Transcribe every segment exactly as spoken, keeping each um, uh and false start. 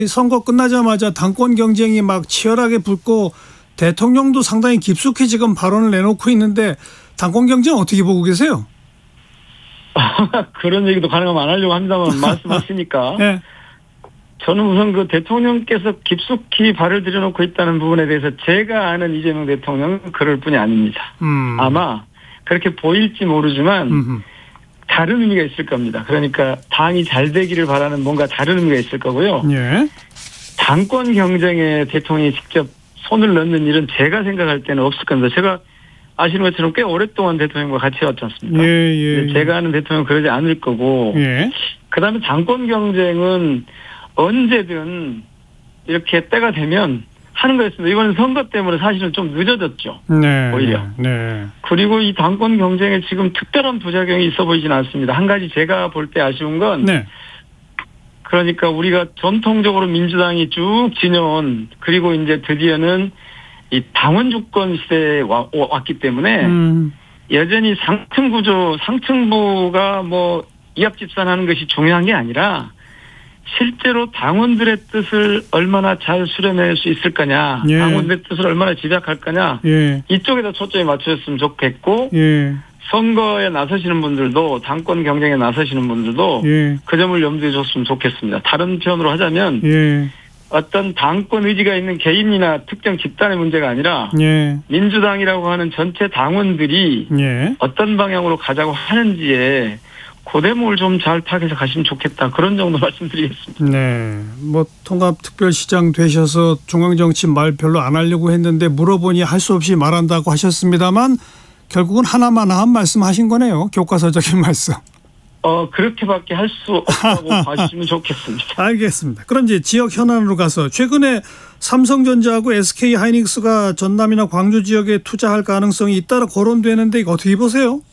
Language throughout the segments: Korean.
이 선거 끝나자마자 당권 경쟁이 막 치열하게 붙고 대통령도 상당히 깊숙이 지금 발언을 내놓고 있는데 당권 경쟁 어떻게 보고 계세요? 그런 얘기도 가능하면 안 하려고 합니다만 말씀하시니까 네. 저는 우선 그 대통령께서 깊숙이 발을 들여놓고 있다는 부분에 대해서 제가 아는 이재명 대통령은 그럴 뿐이 아닙니다. 음. 아마 그렇게 보일지 모르지만 음흠. 다른 의미가 있을 겁니다. 그러니까 당이 잘 되기를 바라는 뭔가 다른 의미가 있을 거고요. 예. 당권 경쟁에 대통령이 직접 손을 넣는 일은 제가 생각할 때는 없을 겁니다. 제가 아시는 것처럼 꽤 오랫동안 대통령과 같이 해왔지 않습니까? 예, 예, 예. 제가 아는 대통령은 그러지 않을 거고 예. 그다음에 당권 경쟁은 언제든 이렇게 때가 되면 하는 거였습니다. 이번엔 선거 때문에 사실은 좀 늦어졌죠. 네. 오히려. 네. 그리고 이 당권 경쟁에 지금 특별한 부작용이 있어 보이지는 않습니다. 한 가지 제가 볼 때 아쉬운 건 네. 그러니까 우리가 전통적으로 민주당이 쭉 지녀온 그리고 이제 드디어는 이 당원 주권 시대에 와, 왔기 때문에 음. 여전히 상층 구조, 상층부가 뭐 이합집산하는 것이 중요한 게 아니라 실제로 당원들의 뜻을 얼마나 잘 수렴할 수 있을 거냐, 예. 당원들의 뜻을 얼마나 집약할 거냐, 예. 이쪽에다 초점이 맞춰졌으면 좋겠고 예. 선거에 나서시는 분들도 당권 경쟁에 나서시는 분들도 예. 그 점을 염두에 줬으면 좋겠습니다. 다른 표현으로 하자면 예. 어떤 당권 의지가 있는 개인이나 특정 집단의 문제가 아니라 예. 민주당이라고 하는 전체 당원들이 예. 어떤 방향으로 가자고 하는지에 고대목을 좀 잘 파악해서 가시면 좋겠다. 그런 정도 말씀드리겠습니다. 네. 뭐 통합특별시장 되셔서 중앙정치 말 별로 안 하려고 했는데 물어보니 할 수 없이 말한다고 하셨습니다만 결국은 하나만 한 말씀 하신 거네요. 교과서적인 말씀. 어, 그렇게밖에 할 수 없다고 봐주시면 좋겠습니다. 알겠습니다. 그럼 이제 지역 현안으로 가서 최근에 삼성전자하고 에스케이하이닉스가 전남이나 광주 지역에 투자할 가능성이 잇따라 거론되는데 이거 어떻게 보세요?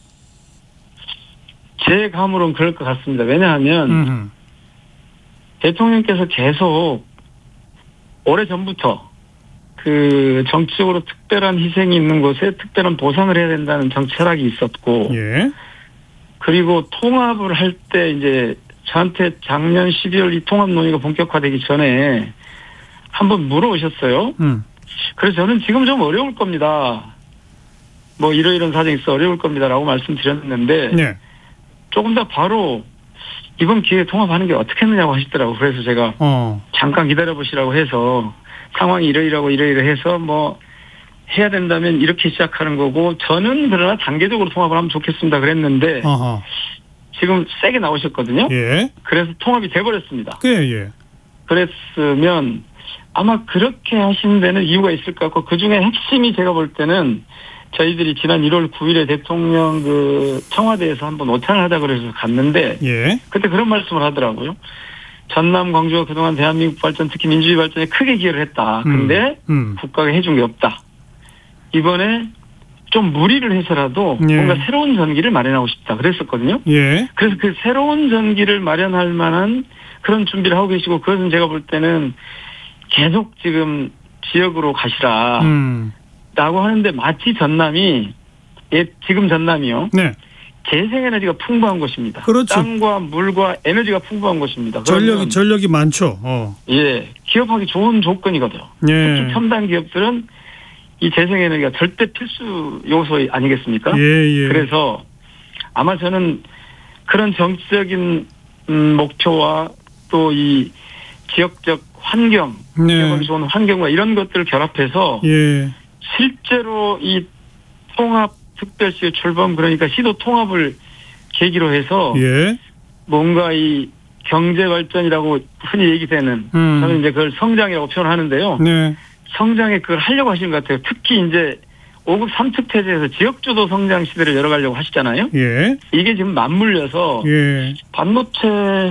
제 감으로는 그럴 것 같습니다. 왜냐하면 음흠. 대통령께서 계속 오래전부터 그 정치적으로 특별한 희생이 있는 곳에 특별한 보상을 해야 된다는 정치 철학이 있었고 예. 그리고 통합을 할 때 이제 저한테 작년 십이월 이 통합 논의가 본격화되기 전에 한번 물어오셨어요. 음. 그래서 저는 지금 좀 어려울 겁니다. 뭐 이러이러한 사정이 있어 어려울 겁니다라고 말씀드렸는데 네. 조금 더 바로 이번 기회에 통합하는 게 어떻겠느냐고 하시더라고요. 그래서 제가 어. 잠깐 기다려보시라고 해서 상황이 이러이러하고 이러이러해서 뭐 해야 된다면 이렇게 시작하는 거고 저는 그러나 단계적으로 통합을 하면 좋겠습니다 그랬는데 어허. 지금 세게 나오셨거든요. 예. 그래서 통합이 돼버렸습니다. 예, 예. 그랬으면 아마 그렇게 하시는 데는 이유가 있을 것 같고 그중에 핵심이 제가 볼 때는 저희들이 지난 일월 구일에 대통령 그 청와대에서 한번 오찬을 하자 그래서 갔는데 예. 그때 그런 말씀을 하더라고요. 전남 광주가 그동안 대한민국 발전 특히 민주주의 발전에 크게 기여를 했다. 근데 음. 음. 국가가 해준 게 없다. 이번에 좀 무리를 해서라도 예. 뭔가 새로운 전기를 마련하고 싶다. 그랬었거든요. 예. 그래서 그 새로운 전기를 마련할 만한 그런 준비를 하고 계시고 그것은 제가 볼 때는 계속 지금 지역으로 가시라. 음. 라고 하는데 마치 전남이 예, 지금 전남이요. 네. 재생에너지가 풍부한 곳입니다. 그렇죠. 땅과 물과 에너지가 풍부한 곳입니다. 전력이 전력이 많죠. 어. 예, 기업하기 좋은 조건이거든요. 예. 특히 첨단 기업들은 이 재생에너지가 절대 필수 요소 아니겠습니까? 예, 예. 그래서 아마 저는 그런 정치적인 음, 목표와 또 이 지역적 환경, 네. 기업하기 좋은 환경과 이런 것들을 결합해서 예. 실제로 이 통합 특별시 출범 그러니까 시도 통합을 계기로 해서 예. 뭔가 이 경제 발전이라고 흔히 얘기되는 음. 저는 이제 그걸 성장이라고 표현하는데요. 네. 성장에 그걸 하려고 하시는 것 같아요. 특히 이제 오급 삼축 체제에서 지역주도 성장 시대를 열어가려고 하시잖아요. 예. 이게 지금 맞물려서 예. 반도체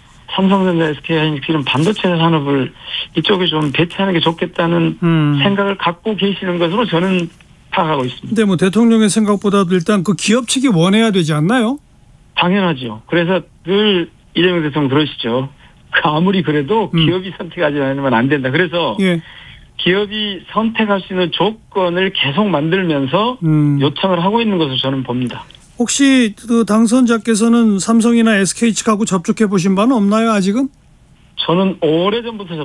삼성전자, 에스케이하이닉스 이런 반도체 산업을 이쪽에 좀 배치하는 게 좋겠다는 음. 생각을 갖고 계시는 것으로 저는 파악하고 있습니다. 근데 뭐 대통령의 생각보다도 일단 그 기업 측이 원해야 되지 않나요? 당연하죠. 그래서 늘 이재명 대통령 그러시죠. 아무리 그래도 음. 기업이 선택하지 않으면 안 된다. 그래서 예. 기업이 선택할 수 있는 조건을 계속 만들면서 음. 요청을 하고 있는 것으로 저는 봅니다. 혹시 그 당선자께서는 삼성이나 에스케이 측하고 접촉해 보신 바는 없나요, 아직은? 저는 오래전부터